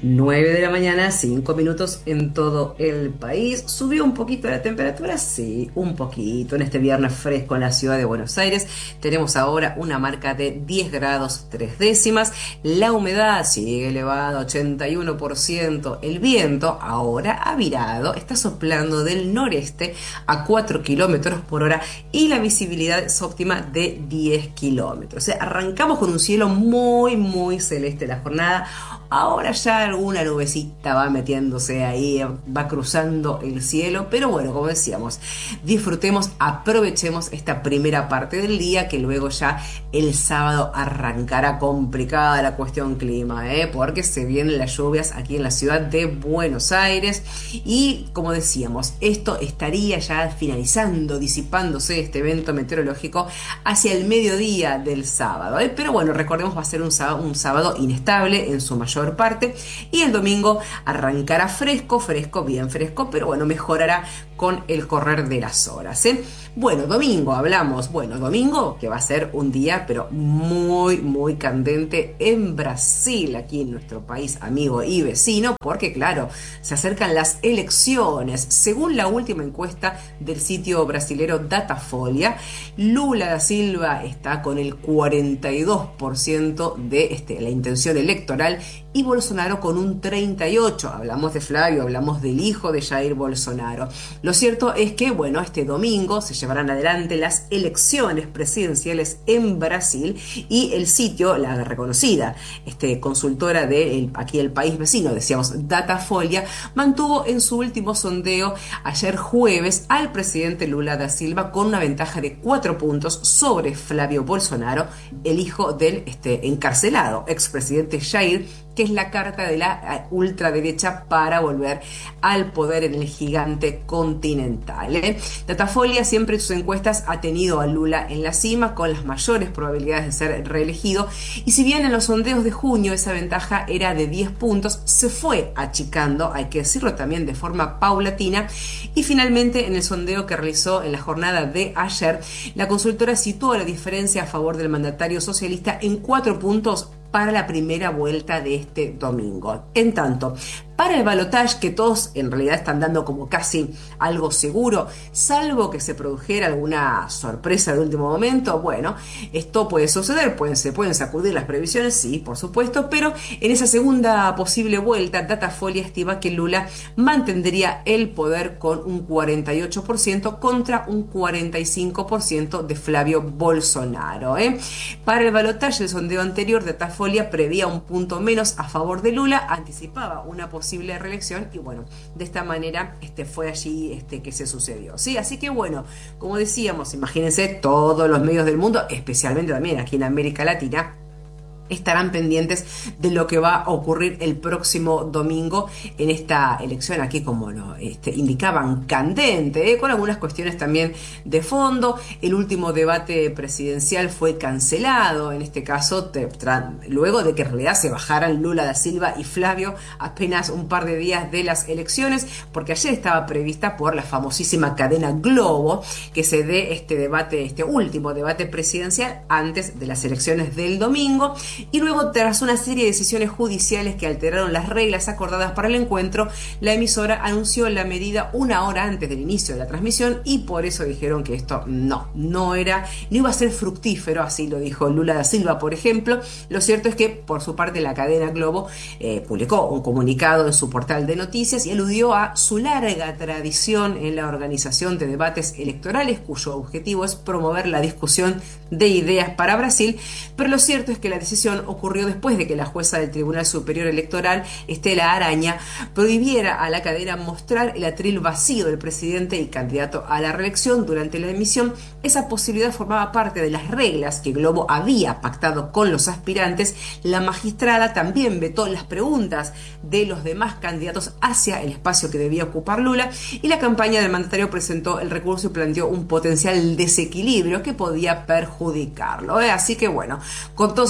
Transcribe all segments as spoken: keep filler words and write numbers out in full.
nueve de la mañana, cinco minutos en todo el país. ¿Subió un poquito la temperatura? Sí, un poquito. En este viernes fresco en la ciudad de Buenos Aires tenemos ahora una marca de diez grados tres décimas. La humedad sigue elevada, ochenta y uno por ciento. El viento ahora ha virado, está soplando del noreste a cuatro kilómetros por hora y la visibilidad es óptima de diez kilómetros. O sea, arrancamos con un cielo muy, muy celeste la jornada. Ahora ya alguna nubecita va metiéndose ahí, va cruzando el cielo, pero bueno, como decíamos, disfrutemos, aprovechemos esta primera parte del día, que luego ya el sábado arrancará complicada la cuestión clima, ¿eh? Porque se vienen las lluvias aquí en la ciudad de Buenos Aires y, como decíamos, esto estaría ya finalizando, disipándose este evento meteorológico hacia el mediodía del sábado, ¿eh? Pero bueno, recordemos, va a ser un sábado, un sábado inestable en su mayor parte, y el domingo arrancará fresco, fresco, bien fresco, pero bueno, mejorará con el correr de las horas, ¿eh? Bueno, domingo hablamos, bueno, domingo que va a ser un día pero muy, muy candente en Brasil, aquí en nuestro país amigo y vecino, porque claro, se acercan las elecciones. Según la última encuesta del sitio brasilero Datafolha, Lula da Silva está con el cuarenta y dos por ciento de este, la intención electoral, y Bolsonaro con un treinta y ocho por ciento. Hablamos de Flavio, hablamos del hijo de Jair Bolsonaro. Lo cierto es que, bueno, este domingo se llevarán adelante las elecciones presidenciales en Brasil, y el sitio, la reconocida este, consultora de el, aquí el país vecino, decíamos Datafolha, mantuvo en su último sondeo ayer jueves al presidente Lula da Silva con una ventaja de cuatro puntos sobre Flavio Bolsonaro, el hijo del este, encarcelado expresidente Jair, que es la carta de la ultraderecha para volver al poder en el gigante continental, ¿eh? Datafolha siempre en sus encuestas ha tenido a Lula en la cima, con las mayores probabilidades de ser reelegido, y si bien en los sondeos de junio esa ventaja era de diez puntos, se fue achicando, hay que decirlo también de forma paulatina, y finalmente en el sondeo que realizó en la jornada de ayer, la consultora situó la diferencia a favor del mandatario socialista en cuatro puntos para la primera vuelta de este domingo. En tanto, para el balotaje, que todos en realidad están dando como casi algo seguro, salvo que se produjera alguna sorpresa de último momento, bueno, esto puede suceder, pueden, se pueden sacudir las previsiones, sí, por supuesto, pero en esa segunda posible vuelta, Datafolha estima que Lula mantendría el poder con un cuarenta y ocho por ciento contra un cuarenta y cinco por ciento de Flavio Bolsonaro, ¿eh? Para el balotaje, el sondeo anterior de Datafolha prevía un punto menos a favor de Lula, anticipaba una posible reelección, y bueno, de esta manera este, fue allí este, que se sucedió, ¿sí? Así que bueno, como decíamos, imagínense, todos los medios del mundo, especialmente también aquí en América Latina, estarán pendientes de lo que va a ocurrir el próximo domingo en esta elección, aquí como lo este, indicaban, candente, ¿eh? Con algunas cuestiones también de fondo. El último debate presidencial fue cancelado, en este caso te, tra, luego de que en realidad se bajaran Lula da Silva y Flavio apenas un par de días de las elecciones, porque ayer estaba prevista por la famosísima cadena Globo que se dé este debate, este último debate presidencial antes de las elecciones del domingo. Y luego, tras una serie de decisiones judiciales que alteraron las reglas acordadas para el encuentro, la emisora anunció la medida una hora antes del inicio de la transmisión, y por eso dijeron que esto no, no era, no iba a ser fructífero, así lo dijo Lula da Silva, por ejemplo. Lo cierto es que, por su parte, la cadena Globo eh, publicó un comunicado en su portal de noticias y aludió a su larga tradición en la organización de debates electorales, cuyo objetivo es promover la discusión de ideas para Brasil, pero lo cierto es que la decisión ocurrió después de que la jueza del Tribunal Superior Electoral, Estela Araña, prohibiera a la cadena mostrar el atril vacío del presidente y candidato a la reelección durante la emisión. Esa posibilidad formaba parte de las reglas que Globo había pactado con los aspirantes. La magistrada también vetó las preguntas de los demás candidatos hacia el espacio que debía ocupar Lula, y la campaña del mandatario presentó el recurso y planteó un potencial desequilibrio que podía perjudicarlo, ¿eh? Así que bueno, con todos estos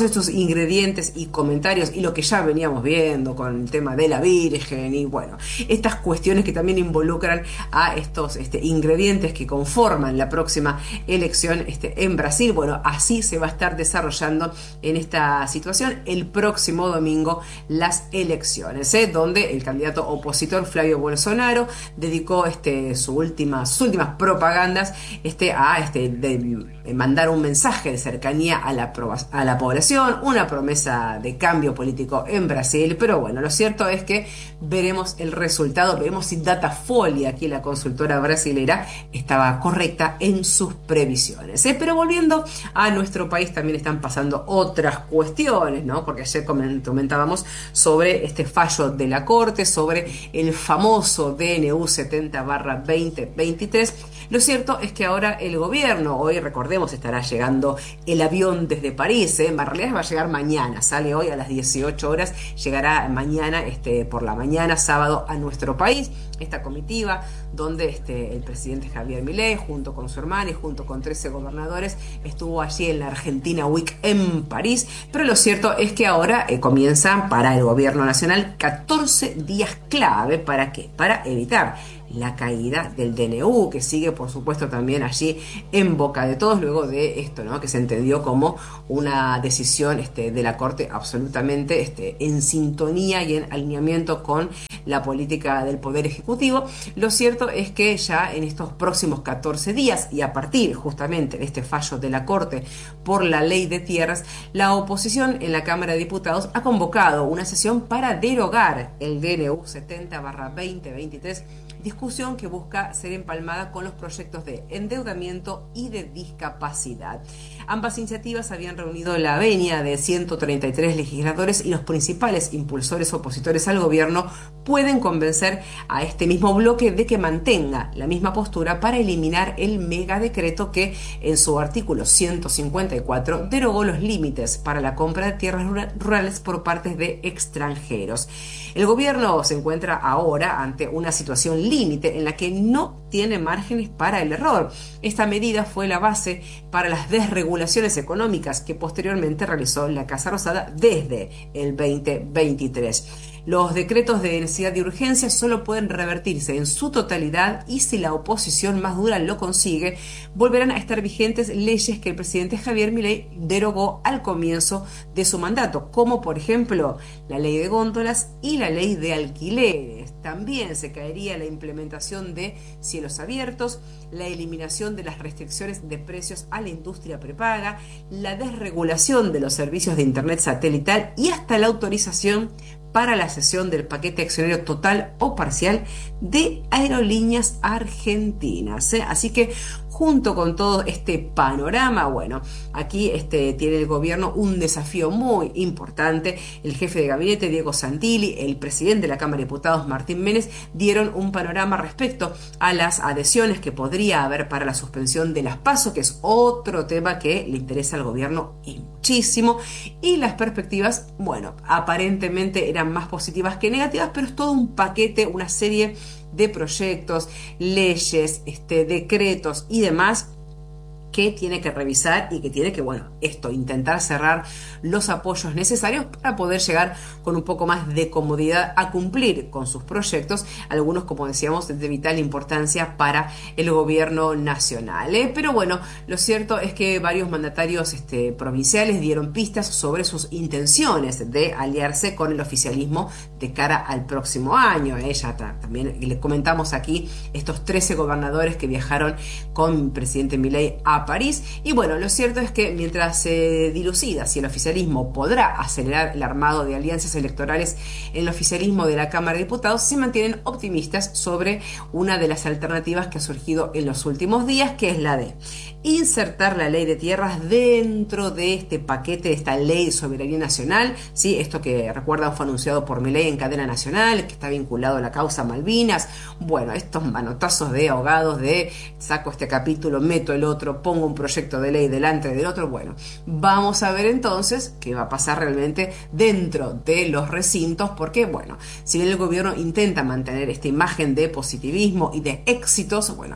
ingredientes y comentarios y lo que ya veníamos viendo con el tema de la Virgen y bueno, estas cuestiones que también involucran a estos este, ingredientes que conforman la próxima elección este, en Brasil. Bueno, así se va a estar desarrollando en esta situación el próximo domingo las elecciones, ¿eh? Donde el candidato opositor Flavio Bolsonaro dedicó este, su última, sus últimas propagandas este, a este, de, de mandar un mensaje de cercanía a la, a la población, una promesa de cambio político en Brasil, pero bueno, lo cierto es que veremos el resultado, veremos si Datafolha, aquí la consultora brasilera, estaba correcta en sus previsiones, ¿eh? Pero volviendo a nuestro país también están pasando otras cuestiones, ¿no? Porque ayer comentábamos sobre este fallo de la Corte, sobre el famoso D N U setenta barra veinte veintitrés. Lo cierto es que ahora el gobierno, hoy recordemos, estará llegando el avión desde París, ¿eh? En realidad va a llegar mañana, sale hoy a las dieciocho horas, llegará mañana este, por la mañana, sábado, a nuestro país. Esta comitiva donde este, el presidente Javier Milei, junto con su hermana y junto con trece gobernadores, estuvo allí en la Argentina Week en París, pero lo cierto es que ahora eh, comienzan para el gobierno nacional catorce días clave. ¿Para qué? Para evitar la caída del D N U, que sigue por supuesto también allí en boca de todos luego de esto, ¿no? Que se entendió como una decisión este, de la Corte absolutamente este, en sintonía y en alineamiento con la política del Poder Ejecutivo. Lo cierto es que ya en estos próximos catorce días y a partir justamente de este fallo de la Corte por la ley de tierras, la oposición en la Cámara de Diputados ha convocado una sesión para derogar el D N U setenta barra veinte veintitrés, discusión que busca ser empalmada con los proyectos de endeudamiento y de discapacidad. Ambas iniciativas habían reunido la venia de ciento treinta y tres legisladores y los principales impulsores opositores al gobierno pueden convencer a este mismo bloque de que mantenga la misma postura para eliminar el megadecreto que en su artículo ciento cincuenta y cuatro derogó los límites para la compra de tierras rurales por parte de extranjeros. El gobierno se encuentra ahora ante una situación límite en la que no tiene márgenes para el error. Esta medida fue la base para las desregulaciones económicas que posteriormente realizó la Casa Rosada desde el veinte veintitrés. Los decretos de necesidad de urgencia solo pueden revertirse en su totalidad y si la oposición más dura lo consigue, volverán a estar vigentes leyes que el presidente Javier Milei derogó al comienzo de su mandato, como por ejemplo la ley de góndolas y la ley de alquileres. También se caería la implementación de cielos abiertos, la eliminación de las restricciones de precios a la industria prepaga, la desregulación de los servicios de internet satelital y hasta la autorización para la cesión del paquete accionario total o parcial de Aerolíneas Argentinas, ¿eh? Así que junto con todo este panorama, bueno, aquí este, tiene el gobierno un desafío muy importante. El jefe de gabinete, Diego Santilli, el presidente de la Cámara de Diputados, Martín Menes, dieron un panorama respecto a las adhesiones que podría haber para la suspensión de las PASO, que es otro tema que le interesa al gobierno muchísimo, y las perspectivas, bueno, aparentemente eran más positivas que negativas, pero es todo un paquete, una serie de proyectos, leyes, este, decretos y demás que tiene que revisar y que tiene que, bueno, esto, intentar cerrar los apoyos necesarios para poder llegar con un poco más de comodidad a cumplir con sus proyectos, algunos, como decíamos, de vital importancia para el gobierno nacional, ¿eh? Pero bueno, lo cierto es que varios mandatarios este, provinciales dieron pistas sobre sus intenciones de aliarse con el oficialismo de cara al próximo año, ¿eh? Ya también les comentamos aquí estos trece gobernadores que viajaron con el presidente Milei a París, y bueno, lo cierto es que mientras se eh, dilucida si el oficialismo podrá acelerar el armado de alianzas electorales en el oficialismo de la Cámara de Diputados, se mantienen optimistas sobre una de las alternativas que ha surgido en los últimos días, que es la de insertar la ley de tierras dentro de este paquete, de esta ley de soberanía nacional, ¿sí? Esto que recuerdan fue anunciado por Milei en cadena nacional, que está vinculado a la causa Malvinas. Bueno, estos manotazos de ahogados de saco este capítulo, meto el otro, pongo un proyecto de ley delante del otro. Bueno, vamos a ver entonces qué va a pasar realmente dentro de los recintos, porque bueno, si bien el gobierno intenta mantener esta imagen de positivismo y de éxitos, bueno,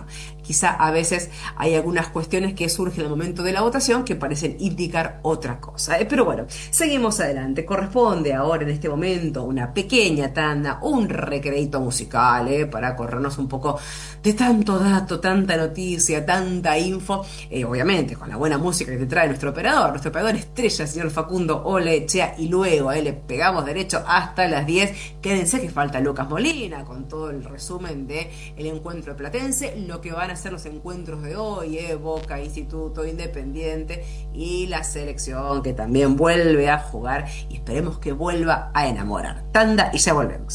quizá a veces hay algunas cuestiones que surgen al momento de la votación que parecen indicar otra cosa. ¿eh? Pero bueno, seguimos adelante. Corresponde ahora en este momento una pequeña tanda, un recreito musical, ¿eh? para corrernos un poco de tanto dato, tanta noticia, tanta info, eh, obviamente con la buena música que te trae nuestro operador, nuestro operador estrella, el señor Facundo Olechea, y luego a él le pegamos derecho hasta las diez. Quédense que falta Lucas Molina con todo el resumen de el encuentro platense, lo que van a ser los encuentros de hoy, eh, Boca, Instituto, Independiente y la selección que también vuelve a jugar y esperemos que vuelva a enamorar. Tanda y ya volvemos.